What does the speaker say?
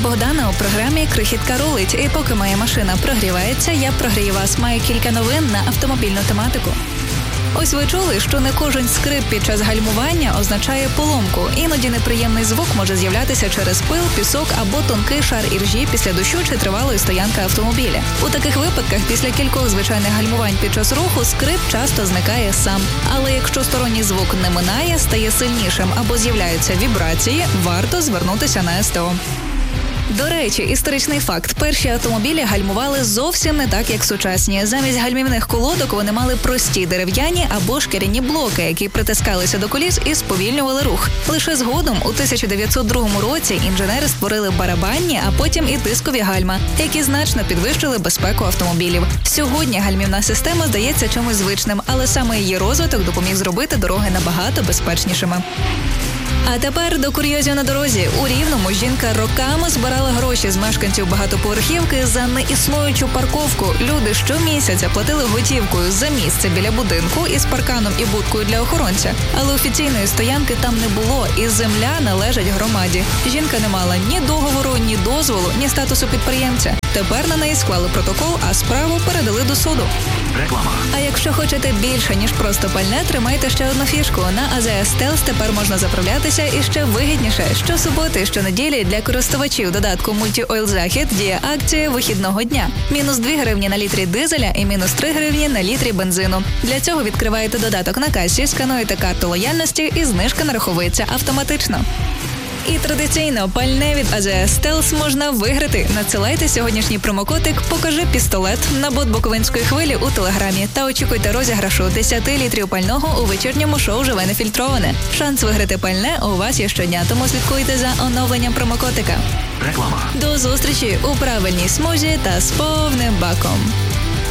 Богдана у програмі «Крихітка рулить». І поки моя машина прогрівається, я прогрію вас. Маю кілька новин на автомобільну тематику. Ось ви чули, що не кожен скрип під час гальмування означає поломку. Іноді неприємний звук може з'являтися через пил, пісок або тонкий шар іржі після дощу чи тривалої стоянки автомобіля. У таких випадках після кількох звичайних гальмувань під час руху скрип часто зникає сам. Але якщо сторонній звук не минає, стає сильнішим або з'являються вібрації, варто звернутися на СТО. До речі, історичний факт. Перші автомобілі гальмували зовсім не так, як сучасні. Замість гальмівних колодок вони мали прості дерев'яні або шкіряні блоки, які притискалися до коліс і сповільнювали рух. Лише згодом, у 1902 році, інженери створили барабанні, а потім і дискові гальма, які значно підвищили безпеку автомобілів. Сьогодні гальмівна система здається чимось звичним, але саме її розвиток допоміг зробити дороги набагато безпечнішими. А тепер до курйозів на дорозі. У Рівному жінка роками збирала гроші з мешканців багатоповерхівки за неіснуючу парковку. Люди щомісяця платили готівкою за місце біля будинку із парканом і будкою для охоронця. Але офіційної стоянки там не було, і земля належить громаді. Жінка не мала ні договору, ні дозволу, ні статусу підприємця. Тепер на неї склали протокол, а справу передали до суду. Реклама. А якщо хочете більше, ніж просто пальне, тримайте ще одну фішку. На АЗС Стелс тепер можна заправлятися і ще вигідніше. Щосуботи і щонеділі для користувачів додатку Multi-Oil Захід діє акція вихідного дня. Мінус 2 гривні на літрі дизеля і мінус 3 гривні на літрі бензину. Для цього відкриваєте додаток на касі, скануєте карту лояльності і знижка нараховується автоматично. І традиційно пальне від АЗС Стелс можна виграти. Надсилайте сьогоднішній промокодик «Покажи пістолет» на бот Буковинської хвилі у Телеграмі та очікуйте розіграшу 10 літрів пального у вечірньому шоу «Живе нефільтроване». Шанс виграти пальне у вас є щодня, тому слідкуйте за оновленням промокодика. Реклама. До зустрічі у правильній смузі та з повним баком.